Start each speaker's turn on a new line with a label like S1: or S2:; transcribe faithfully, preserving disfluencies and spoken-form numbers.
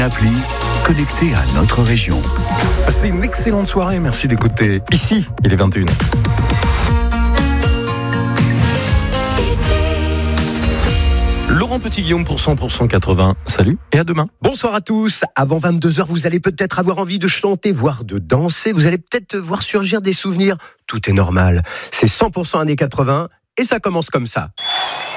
S1: Appli connecté à notre région.
S2: C'est une excellente soirée, merci d'écouter. Ici, il est vingt et une heures. Laurent Petit-Guillaume pour cent pour cent quatre-vingts. Salut et à demain.
S3: Bonsoir à tous. Avant vingt-deux heures, vous allez peut-être avoir envie de chanter, voire de danser. Vous allez peut-être voir surgir des souvenirs. Tout est normal. C'est cent pour cent années quatre-vingts et ça commence comme ça.